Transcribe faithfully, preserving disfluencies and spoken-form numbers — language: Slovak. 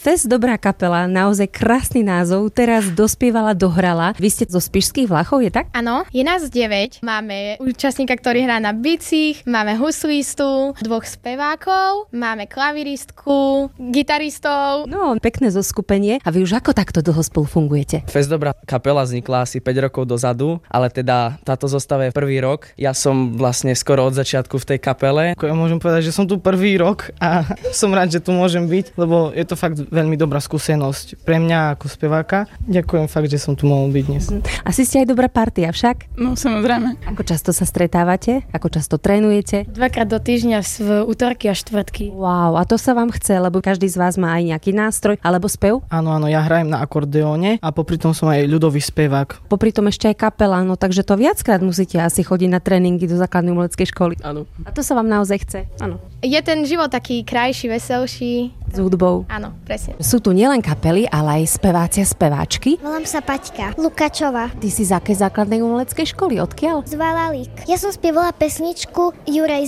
Fest Dobrá kapela, naozaj krásny názov, teraz dospievala, dohrala. Vy ste zo Spišských Vlachov, je tak? Áno, je nás deväť. Máme účastníka, ktorý hrá na bicích, máme huslistu, dvoch spevákov, máme klaviristku, gitaristov. No, pekné zoskupenie. A vy už ako takto dlho spolu fungujete? Fest Dobrá kapela vznikla asi päť rokov dozadu, ale teda táto zostava je prvý rok. Ja som vlastne skoro od začiatku v tej kapele. Ja môžem povedať, že som tu prvý rok a som rád, že tu môžem byť, lebo je to fakt veľmi dobrá skúsenosť pre mňa ako speváka. Ďakujem fakt, že som tu mohol byť dnes. Asi ste aj dobrá partia však? No, samozrejme. Ako často sa stretávate? Ako často trénujete? Dvakrát do týždňa v útorky a štvrtky. Wow, a to sa vám chce, lebo každý z vás má aj nejaký nástroj alebo spev? Áno, áno, ja hrajem na akordeóne a popri tom som aj ľudový spevák. Popri tom ešte aj kapela, no takže to viackrát musíte asi chodiť na tréningy do základnej umeleckej školy. Áno. A to sa vám naozaj chce? Áno. Je ten život taký krajší, veselší. S hudbou. Áno, presne. Sú tu nielen kapely, ale aj speváci a speváčky. Volám sa Paťka Lukačová. Ty si z akej základnej umeleckej školy? Odkiaľ? Z Valalík. Ja som spievala pesničku Juraj